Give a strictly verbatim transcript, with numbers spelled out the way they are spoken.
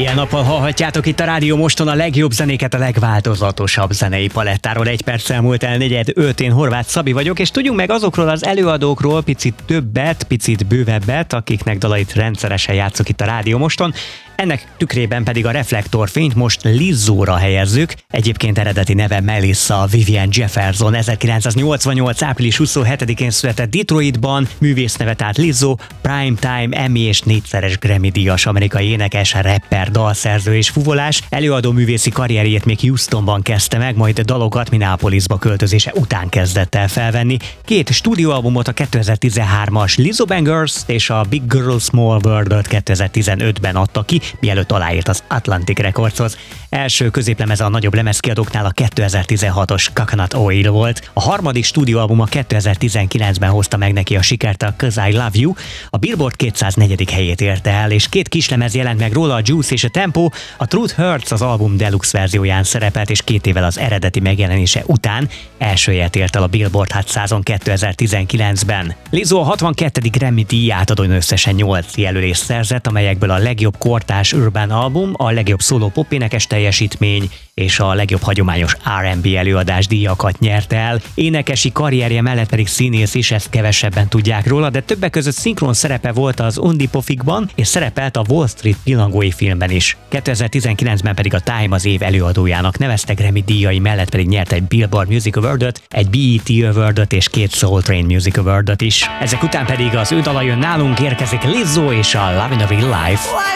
Ilyen nappal hallhatjátok itt a Rádió Moston a legjobb zenéket a legváltozatosabb zenei palettáról. Egy perccel múlt el negyed öt, én Horváth Szabi vagyok, és tudjunk meg azokról az előadókról picit többet, picit bővebbet, akiknek dalait rendszeresen játszok itt a Rádió Moston. Ennek tükrében pedig a reflektorfényt most Lizzóra helyezzük. Egyébként eredeti neve Melissa Vivian Jefferson, ezerkilencszáznyolcvannyolc. április huszonhetedikén született Detroitban, művészneve tehát Lizzo, Primetime Emmy és négyszeres Grammy-díjas amerikai énekes, rapper, dalszerző és fuvolás. Előadó művészi karrierjét még Houstonban kezdte meg, majd dalokat Minneapolisba költözése után kezdett el felvenni. Két stúdióalbumot, a kétezer-tizenhármas Lizzo Bangers és a Big Girl Small World-öt kétezer-tizenötben adta ki, mielőtt aláírt az Atlantic Recordshoz. Első középlemeze a nagyobb lemezkiadóknál a kétezer-tizenhatos Coconut Oil volt. A harmadik stúdióalbuma kétezer-tizenkilencben hozta meg neki a sikert, a 'Cause I Love You. A Billboard kétszáznegyedik helyét érte el, és két kislemez jelent meg róla, a Juice és a Tempo. A Truth Hurts az album deluxe verzióján szerepelt, és két évvel az eredeti megjelenése után első helyet ért el a Billboard Hot százon kétezer-tizenkilencben. Lizzo a hatvankettedik Grammy díját adón összesen nyolc jelölést szerzett, amelyekből a legjobb kortárs urban album, a legjobb szóló popénekes teljesítmény és a legjobb hagyományos er and bé előadás díjakat nyert el. Énekesi karrierje mellett pedig színész is, ezt kevesebben tudják róla, de többek között szinkron szerepe volt az Undi Pofikban, és szerepelt a Wall Street pillangói filmben is. kétezer-tizenkilencben pedig a Time az év előadójának nevezte, Grammy díjai mellett pedig nyert egy Billboard Music Award-öt, egy bé é té Award-öt és két Soul Train Music Award-öt is. Ezek után pedig az ő dala jön nálunk, érkezik Lizzo és a Lovin' a Real Life.